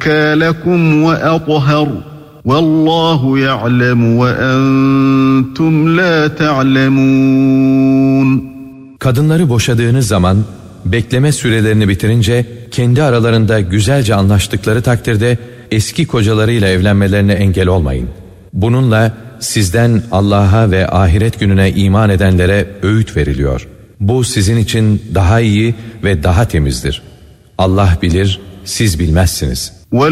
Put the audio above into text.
وَأَزْكَى لَكُمْ وَأَطْهَرُ وَاللّٰهُ يَعْلَمُ وَأَنْتُمْ لَا تَعْلَمُونَ. Kadınları boşadığınız zaman bekleme sürelerini bitirince kendi aralarında güzelce anlaştıkları takdirde eski kocalarıyla evlenmelerine engel olmayın. Bununla sizden Allah'a ve ahiret gününe iman edenlere öğüt veriliyor. Bu sizin için daha iyi ve daha temizdir. Allah bilir, siz bilmezsiniz.